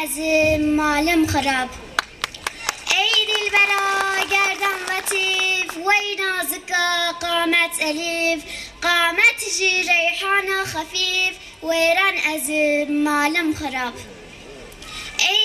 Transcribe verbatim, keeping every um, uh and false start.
ازم مالم خراب. ای دلبرا گردن لطیف وی نازکا قامت الیف، قامت جی ریحان خفیف ویران ازم مالم خراب.